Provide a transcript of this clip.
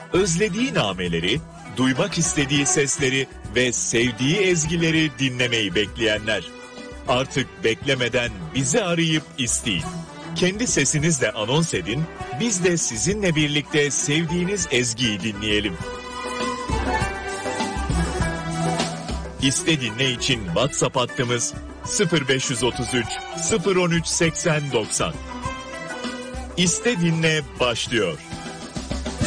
özlediği nameleri, duymak istediği sesleri ve sevdiği ezgileri dinlemeyi bekleyenler. Artık beklemeden bizi arayıp isteyin. Kendi sesinizle anons edin, biz de sizinle birlikte sevdiğiniz ezgiyi dinleyelim. İste dinle için WhatsApp hattımız 0533 013 80 90. İste dinle başlıyor.